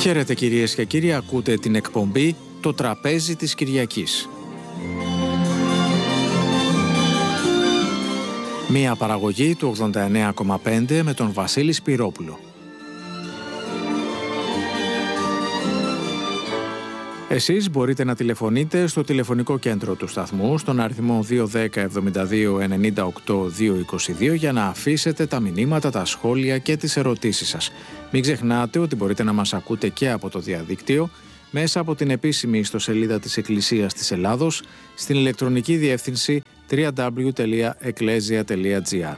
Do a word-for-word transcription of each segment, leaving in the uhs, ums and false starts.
Χαίρετε κυρίες και κύριοι, ακούτε την εκπομπή «Το τραπέζι της Κυριακής». Μία παραγωγή του ογδόντα εννέα κόμμα πέντε με τον Βασίλη Σπυρόπουλο. Εσείς μπορείτε να τηλεφωνείτε στο τηλεφωνικό κέντρο του σταθμού στον αριθμό δύο ένα μηδέν εβδομήντα δύο ενενήντα οκτώ διακόσια είκοσι δύο για να αφήσετε τα μηνύματα, τα σχόλια και τις ερωτήσεις σας. Μην ξεχνάτε ότι μπορείτε να μας ακούτε και από το διαδίκτυο μέσα από την επίσημη ιστοσελίδα της Εκκλησίας της Ελλάδος στην ηλεκτρονική διεύθυνση double-u double-u double-u τελεία εκκλέσια τελεία τζι άρ.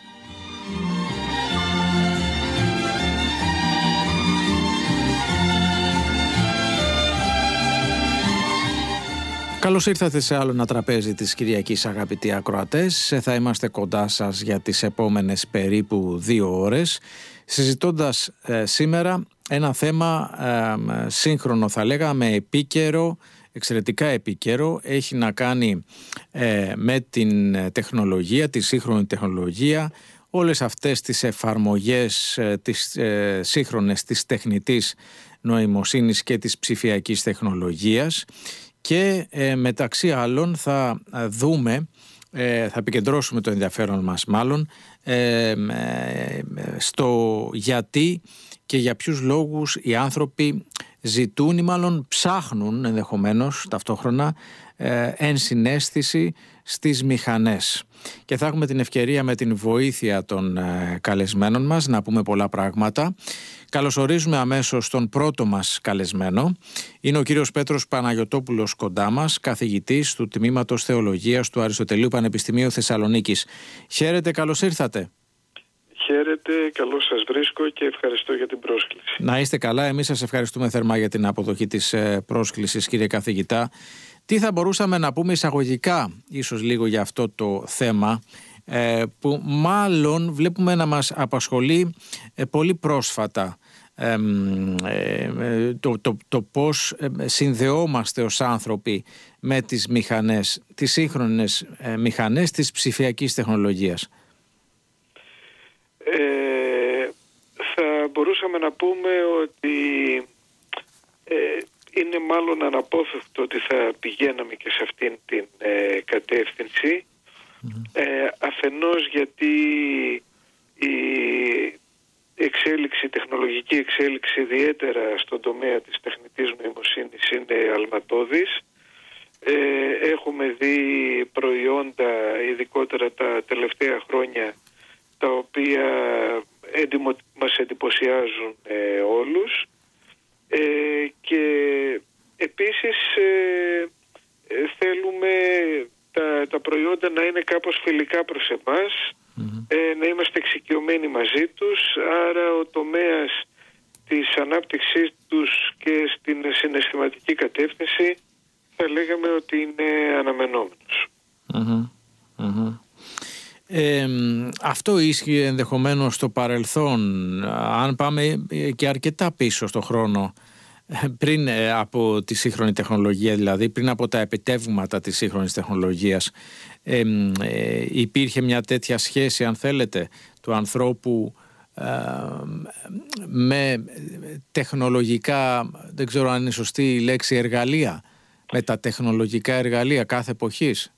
Καλώς ήρθατε σε άλλο ένα τραπέζι της Κυριακής, αγαπητοί ακροατές. Θα είμαστε κοντά σας για τις επόμενες περίπου δύο ώρες, συζητώντας ε, σήμερα ένα θέμα ε, σύγχρονο, θα λέγαμε, επίκαιρο, εξαιρετικά επίκαιρο. Έχει να κάνει ε, με την τεχνολογία, τη σύγχρονη τεχνολογία, όλες αυτές τις εφαρμογές ε, τις ε, σύγχρονες της τεχνητής νοημοσύνης και της ψηφιακής τεχνολογίας. Και ε, μεταξύ άλλων θα δούμε, ε, θα επικεντρώσουμε το ενδιαφέρον μας μάλλον ε, ε, στο γιατί και για ποιους λόγους οι άνθρωποι ζητούν ή μάλλον ψάχνουν ενδεχομένως ταυτόχρονα ε, ενσυναίσθηση στις μηχανές. Και θα έχουμε την ευκαιρία με την βοήθεια των ε, καλεσμένων μας να πούμε πολλά πράγματα. Καλωσορίζουμε αμέσως τον πρώτο μας καλεσμένο. Είναι ο κύριος Πέτρος Παναγιωτόπουλος κοντά μας, καθηγητής του Τμήματος Θεολογίας του Αριστοτελείου Πανεπιστημίου Θεσσαλονίκης. Χαίρετε, καλώς ήρθατε. Χαίρετε, καλώς σας βρίσκω και ευχαριστώ για την πρόσκληση. Να είστε καλά, εμείς σας ευχαριστούμε θερμά για την αποδοχή της πρόσκλησης, κύριε καθηγητά. Τι θα μπορούσαμε να πούμε εισαγωγικά, ίσως λίγο για αυτό το θέμα, που μάλλον βλέπουμε να μας απασχολεί πολύ πρόσφατα, το, το, το πώς συνδεόμαστε ως άνθρωποι με τις μηχανές, τις σύγχρονες μηχανές της ψηφιακής τεχνολογίας. Ε, θα μπορούσαμε να πούμε ότι ε, είναι μάλλον αναπόφευκτο ότι θα πηγαίναμε και σε αυτήν την ε, κατεύθυνση. Mm-hmm. Ε, αφενός γιατί η εξέλιξη, η τεχνολογική εξέλιξη ιδιαίτερα στον τομέα της τεχνητής νοημοσύνης είναι αλματώδης. Ε, έχουμε δει προϊόντα, ειδικότερα τα τελευταία χρόνια, τα οποία εντυμο, μας εντυπωσιάζουν ε, όλους ε, και επίσης ε, ε, θέλουμε τα, τα προϊόντα να είναι κάπως φιλικά προς εμάς, mm-hmm. ε, να είμαστε εξοικειωμένοι μαζί τους, άρα ο τομέας της ανάπτυξής τους και στην συναισθηματική κατεύθυνση θα λέγαμε ότι είναι αναμενόμενος. Mm-hmm. Mm-hmm. Ε, αυτό ίσχυε ενδεχομένως στο παρελθόν, αν πάμε και αρκετά πίσω στο χρόνο, πριν από τη σύγχρονη τεχνολογία, δηλαδή πριν από τα επιτεύγματα της σύγχρονης τεχνολογίας, ε, ε, υπήρχε μια τέτοια σχέση, αν θέλετε, του ανθρώπου ε, με τεχνολογικά, δεν ξέρω αν είναι σωστή η λέξη, εργαλεία, με τα τεχνολογικά εργαλεία κάθε εποχής.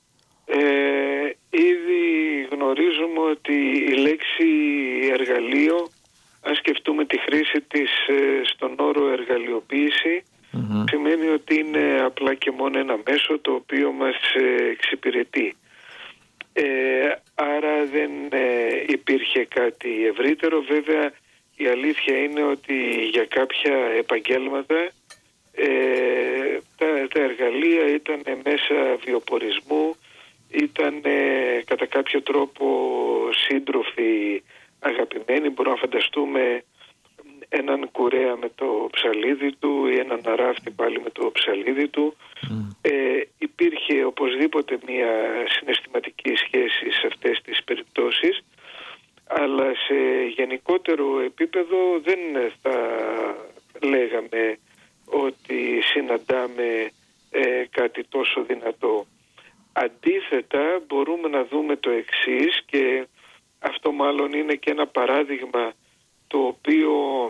Γνωρίζουμε ότι η λέξη εργαλείο, αν σκεφτούμε τη χρήση της στον όρο εργαλειοποίηση, mm-hmm. σημαίνει ότι είναι απλά και μόνο ένα μέσο το οποίο μας εξυπηρετεί. Ε, άρα δεν ε, υπήρχε κάτι ευρύτερο. Βέβαια η αλήθεια είναι ότι για κάποια επαγγέλματα ε, τα, τα εργαλεία ήταν μέσα βιοπορισμού, ήταν ε, κατά κάποιο τρόπο σύντροφοι αγαπημένοι. Μπορούμε να φανταστούμε έναν κουρέα με το ψαλίδι του ή έναν αράφτη πάλι με το ψαλίδι του. Mm. Ε, υπήρχε οπωσδήποτε μια συναισθηματική σχέση σε αυτές τις περιπτώσεις, αλλά σε γενικότερο επίπεδο δεν θα λέγαμε ότι συναντάμε ε, κάτι τόσο δυνατό. Αντίθετα, μπορούμε να δούμε το εξής, και αυτό μάλλον είναι και ένα παράδειγμα το οποίο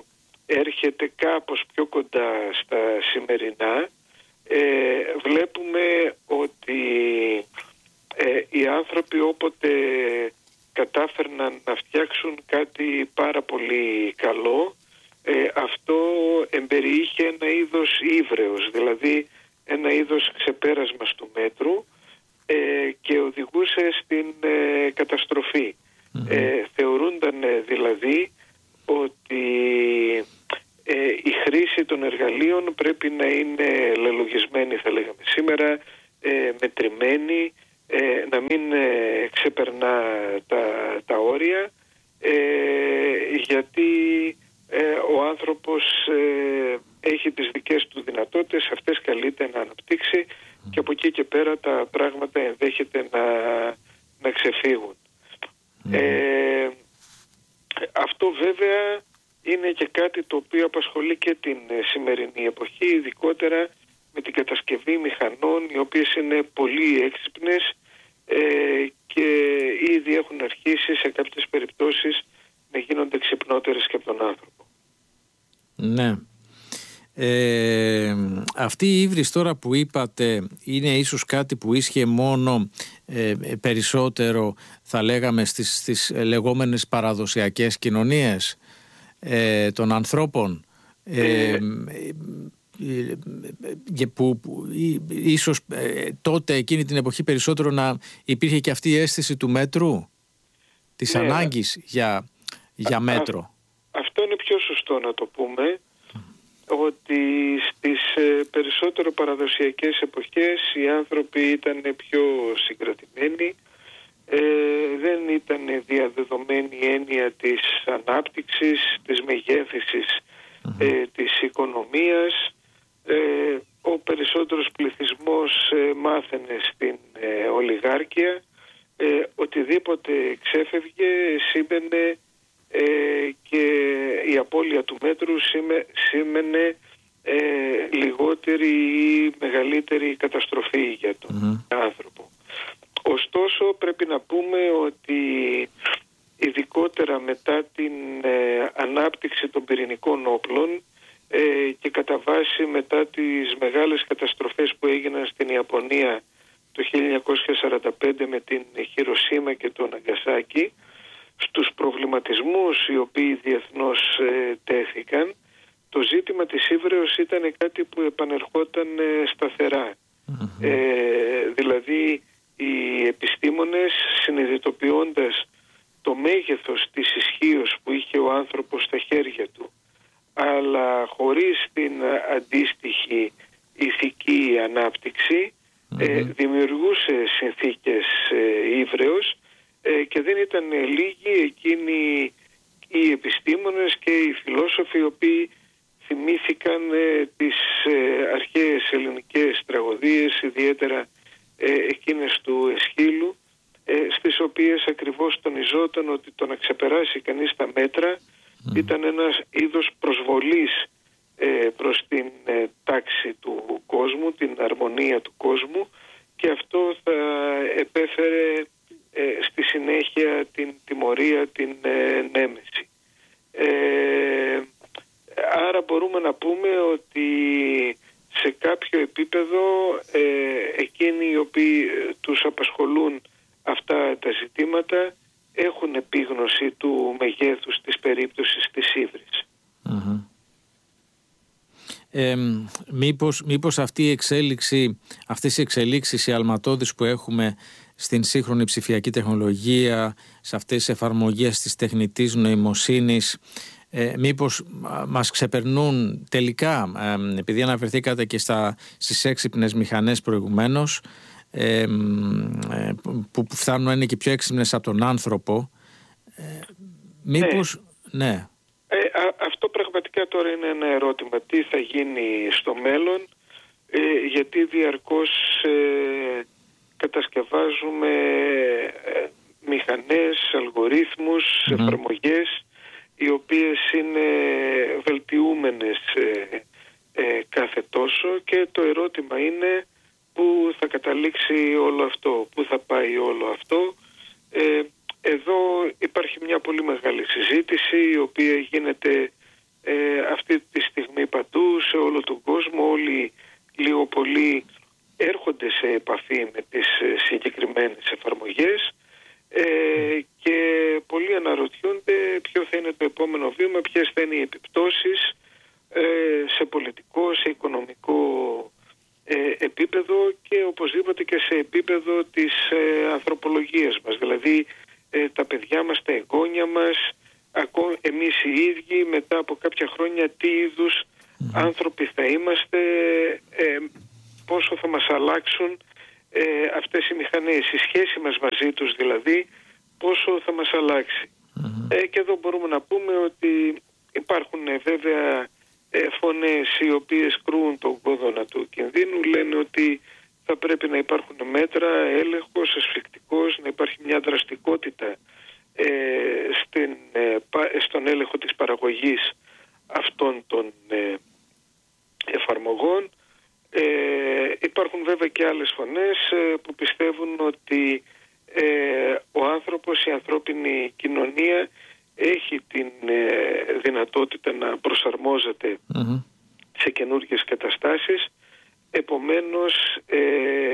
έρχεται κάπως πιο κοντά στα σημερινά, ε, βλέπουμε ότι ε, οι άνθρωποι όποτε κατάφερναν να φτιάξουν κάτι πάρα πολύ καλό, ε, αυτό εμπεριείχε ένα είδος ύβρεως, δηλαδή ένα είδος ξεπέρασμας του μέτρου, ε, και οδηγούσε στην ε, καταστροφή. Mm-hmm. Ε, θεωρούνταν ε, δηλαδή ότι ε, η χρήση των εργαλείων πρέπει να είναι λελογισμένη, θα λέγαμε σήμερα, ε, μετρημένη, ε, να μην ε, ξεπερνά τα, τα όρια, ε, γιατί ε, ο άνθρωπος ε, έχει τις δικές του δυνατότητες, αυτές καλείται να αναπτύξει και από εκεί και πέρα τα πράγματα ενδέχεται να, να ξεφύγουν. Mm. Ε, αυτό βέβαια είναι και κάτι το οποίο απασχολεί και την σημερινή εποχή, ειδικότερα με την κατασκευή μηχανών οι οποίες είναι πολύ έξυπνες ε, και ήδη έχουν αρχίσει σε κάποιες περιπτώσεις να γίνονται ξυπνότερες και από τον άνθρωπο. Ναι. Ε, αυτή η ύβρις τώρα που είπατε είναι ίσως κάτι που ίσχυε μόνο ε, περισσότερο, θα λέγαμε, στις, στις λεγόμενες παραδοσιακές κοινωνίες ε, των ανθρώπων, ε, ε, που, που ίσως ε, τότε εκείνη την εποχή περισσότερο να υπήρχε και αυτή η αίσθηση του μέτρου, της ναι, ανάγκης για, για μέτρο. Α, αυτό είναι πιο σωστό να το πούμε, ότι στις περισσότερο παραδοσιακές εποχές οι άνθρωποι ήταν πιο συγκρατημένοι, ε, δεν ήταν διαδεδομένη η έννοια της ανάπτυξης, της μεγέθυνσης mm-hmm. ε, της οικονομίας. Ε, ο περισσότερος πληθυσμός ε, μάθαινε στην ε, ολιγάρκεια, ε, οτιδήποτε ξέφευγε σήμαινε Ε, και η απώλεια του μέτρου σήμε, σήμαινε ε, λιγότερη ή μεγαλύτερη καταστροφή για τον mm-hmm. άνθρωπο. Ωστόσο πρέπει να πούμε ότι ειδικότερα μετά την ε, ανάπτυξη των πυρηνικών όπλων ε, και κατά βάση μετά τις μεγάλες καταστροφές που έγιναν στην Ιαπωνία το χίλια εννιακόσια σαράντα πέντε με την Χιροσίμα και το Ναγκασάκι, στους προβληματισμούς οι οποίοι διεθνώς ε, τέθηκαν, το ζήτημα της ύβρεως ήταν κάτι που επανερχόταν ε, σταθερά. Mm-hmm. Ε, δηλαδή οι επιστήμονες, συνειδητοποιώντας το μέγεθος της ισχύως που είχε ο άνθρωπος στα χέρια του, αλλά χωρίς την αντίστοιχη ηθική ανάπτυξη, mm-hmm. ε, δημιουργούσε συνθήκες ε, ύβρεως, Ε, και δεν ήταν λίγοι εκείνοι οι επιστήμονες και οι φιλόσοφοι οι οποίοι θυμήθηκαν ε, τις ε, αρχαίες ελληνικές τραγωδίες, ιδιαίτερα ε, εκείνες του Εσχύλου, ε, στις οποίες ακριβώς τονιζόταν ότι το να ξεπεράσει κανείς τα μέτρα mm. ήταν ένας είδος προσβολής ε, προς την ε, τάξη του κόσμου, την αρμονία του κόσμου, και αυτό θα επέφερε Ε, στη συνέχεια την τιμωρία, την ε, νέμεση. Ε, άρα μπορούμε να πούμε ότι σε κάποιο επίπεδο ε, εκείνοι οι οποίοι τους απασχολούν αυτά τα ζητήματα έχουν επίγνωση του μεγέθους της περίπτωσης της ύβρης. Mm-hmm. Ε, μήπως, μήπως αυτή η εξέλιξη, αυτές οι εξελίξεις, οι αλματώδεις που έχουμε στην σύγχρονη ψηφιακή τεχνολογία, σε αυτές τις εφαρμογές της τεχνητής νοημοσύνης, ε, μήπως μας ξεπερνούν τελικά, ε, επειδή αναφερθήκατε και στα, στις έξυπνες μηχανές προηγουμένως, ε, ε, που φτάνουν να είναι και πιο έξυπνες από τον άνθρωπο, ε, μήπως, ναι. ναι. Ε, α, αυτό πραγματικά τώρα είναι ένα ερώτημα. Τι θα γίνει στο μέλλον, ε, γιατί διαρκώς ε, κατασκευάζουμε ε, μηχανές, αλγορίθμους, mm-hmm. εφαρμογές, οι οποίες είναι βελτιούμενες ε, ε, κάθε τόσο, και το ερώτημα είναι πού θα καταλήξει όλο αυτό, πού θα πάει όλο αυτό. Ε, εδώ υπάρχει μια πολύ μεγάλη συζήτηση, η οποία γίνεται ε, αυτή τη στιγμή παντού σε όλο τον κόσμο. Όλοι λίγο πολύ έρχονται σε επαφή με τις συγκεκριμένες εφαρμογές ε, και πολλοί αναρωτιούνται ποιο θα είναι το επόμενο βήμα, ποιες θα είναι οι επιπτώσεις ε, σε πολιτικό, σε οικονομικό ε, επίπεδο και οπωσδήποτε και σε επίπεδο της ε, ανθρωπολογίας μας. Δηλαδή ε, τα παιδιά μας, τα εγγόνια μας, ακόμη εμείς οι ίδιοι μετά από κάποια χρόνια τι είδους mm. άνθρωποι θα είμαστε, ε, πόσο θα μας αλλάξουν ε, αυτές οι μηχανές, η σχέση μας μαζί τους δηλαδή, πόσο θα μας αλλάξει. Mm-hmm. Ε, και εδώ μπορούμε να πούμε ότι υπάρχουν ε, βέβαια ε, φωνές οι οποίες κρούν τον κόδωνα του κινδύνου, λένε ότι θα πρέπει να υπάρχουν μέτρα, έλεγχος, ασφικτικός, να υπάρχει μια δραστικότητα ε, στην, ε, στον έλεγχο της παραγωγής αυτών των ε, εφαρμογών. Ε, υπάρχουν βέβαια και άλλες φωνές ε, που πιστεύουν ότι ε, ο άνθρωπος, η ανθρώπινη κοινωνία έχει την ε, δυνατότητα να προσαρμόζεται mm-hmm. σε καινούργιες καταστάσεις. Επομένως ε,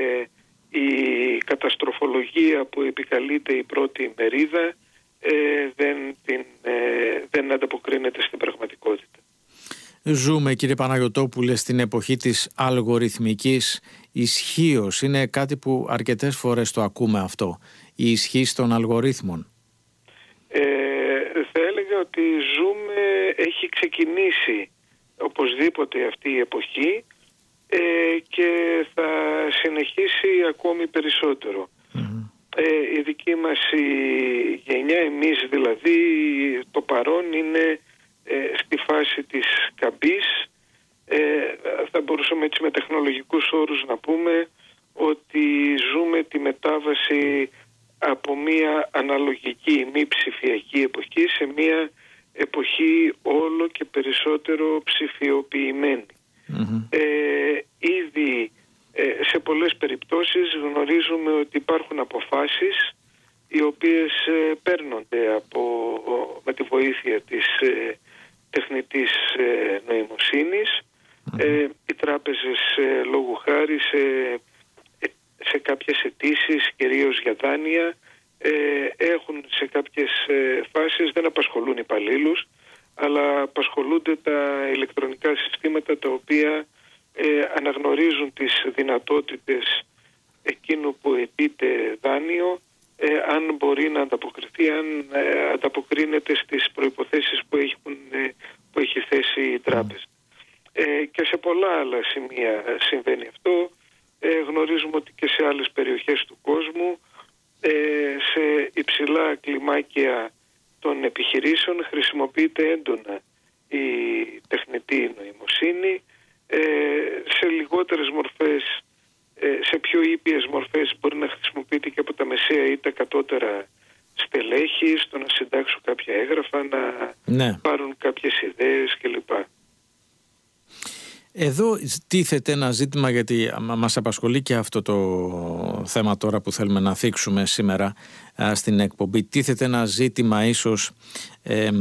η καταστροφολογία που επικαλείται η πρώτη ημερίδα ε, δεν, την, ε, δεν ανταποκρίνεται στην πραγματικότητα. Ζούμε, κύριε Παναγιωτόπουλε, στην εποχή της αλγοριθμικής ισχύως. Είναι κάτι που αρκετές φορές το ακούμε αυτό, η ισχύς των αλγορίθμων. Ε, θα έλεγα ότι ζούμε, έχει ξεκινήσει οπωσδήποτε αυτή η εποχή ε, και θα συνεχίσει ακόμη περισσότερο. Mm-hmm. Ε, η δική μας η γενιά, εμείς δηλαδή, το παρόν είναι στη φάση της καμπής. Ε, θα μπορούσαμε έτσι με τεχνολογικούς όρους να πούμε ότι ζούμε τη μετάβαση από μια αναλογική μη ψηφιακή εποχή σε μια εποχή όλο και περισσότερο ψηφιοποιημένη. Mm-hmm. Ε, ήδη ε, σε πολλές περιπτώσεις γνωρίζουμε ότι υπάρχουν αποφάσεις οι οποίες ε, παίρνονται από, με τη βοήθεια της ε, τεχνητής ε, νοημοσύνης. Mm-hmm. Ε, οι τράπεζες ε, λόγου χάρη σε, σε κάποιες αιτήσεις, κυρίως για δάνεια, ε, έχουν σε κάποιες ε, φάσεις, δεν απασχολούν υπαλλήλους, αλλά απασχολούνται τα ηλεκτρονικά συστήματα τα οποία ε, αναγνωρίζουν τις δυνατότητες εκείνου που αιτείται δάνειο, Ε, αν μπορεί να ανταποκριθεί, αν ε, ανταποκρίνεται στις προϋποθέσεις που, έχουν, ε, που έχει θέσει η τράπεζα. Ε, και σε πολλά άλλα σημεία συμβαίνει αυτό. Ε, γνωρίζουμε ότι και σε άλλες περιοχές του κόσμου, ε, σε υψηλά κλιμάκια των επιχειρήσεων χρησιμοποιείται έντονα η τεχνητή νοημοσύνη. Ε, σε λιγότερες μορφές, σε πιο ήπιες μορφές μπορεί να χρησιμοποιείται και από τα μεσαία ή τα κατώτερα στελέχη στο να συντάξουν κάποια έγγραφα, να ναι. πάρουν κάποιες ιδέες κλπ. Εδώ τίθεται ένα ζήτημα, γιατί μας απασχολεί και αυτό το θέμα τώρα που θέλουμε να θίξουμε σήμερα α, στην εκπομπή. Τίθεται ένα ζήτημα ίσως ε, ε,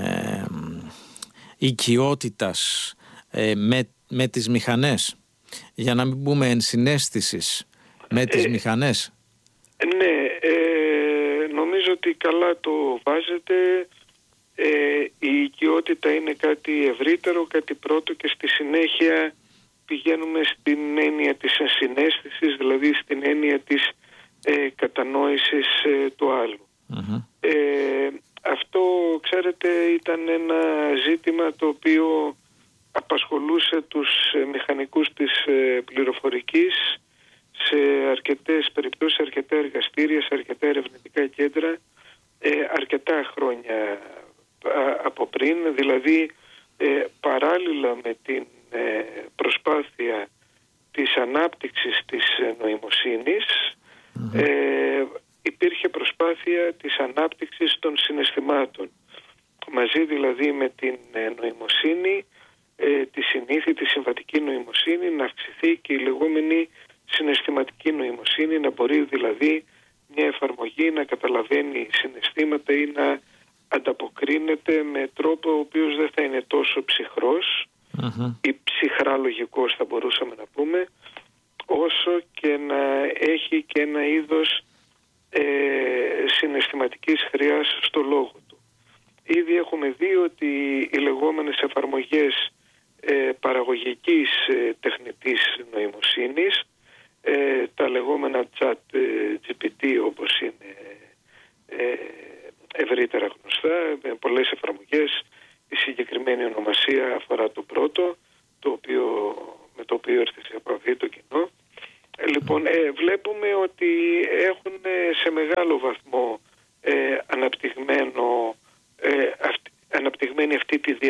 οικειότητας ε, με, με τις μηχανές, για να μην πούμε ενσυναίσθησης με τις ε, μηχανές. Ναι, ε, νομίζω ότι καλά το βάζετε. Ε, η οικειότητα είναι κάτι ευρύτερο, κάτι πρώτο, και στη συνέχεια πηγαίνουμε στην έννοια της ενσυναίσθησης, δηλαδή στην έννοια της ε, κατανόησης ε, του άλλου. Uh-huh. Ε, αυτό, ξέρετε, ήταν ένα ζήτημα το οποίο απασχολούσε τους μηχανικούς της πληροφορικής σε αρκετές περιπτώσεις, σε αρκετά εργαστήρια, σε αρκετά ερευνητικά κέντρα, ε, αρκετά χρόνια από πριν. Δηλαδή ε, παράλληλα με την ε, προσπάθεια της ανάπτυξης της νοημοσύνης, mm-hmm. ε, υπήρχε προσπάθεια της ανάπτυξης των συναισθημάτων. Μαζί δηλαδή με την ε, νοημοσύνη, ε, τη συνήθη, τη συμβατική νοημοσύνη, να αυξηθεί και η λεγόμενη συναισθηματική νοημοσύνη, να μπορεί δηλαδή μια εφαρμογή να καταλαβαίνει συναισθήματα ή να ανταποκρίνεται με τρόπο ο οποίος δεν θα είναι τόσο τόσο ψυχρός uh-huh. ή ψυχρά λογικός θα μπορούσαμε να πούμε, όσο και να έχει και ένα είδος ε, συναισθηματικής χρειάς στο λόγο του. Ήδη έχουμε δει ότι οι λεγόμενες εφαρμογές ε, παραγωγικής ε, τεχνητής νοημοσύνης, ε, τα λεγόμενα chat ε, τζι πι τι όπως είναι ε, ευρύτερα γνωστά, με πολλές εφαρμογές. Η συγκεκριμένη ονομασία αφορά το πρώτο, το οποίο, με το οποίο έρθει σε επαφή το κοινό. Ε, λοιπόν, ε, βλέπουμε ότι έχουν σε μεγάλο βαθμό ε, αναπτυγμένο, ε, αυ, αναπτυγμένη αυτή τη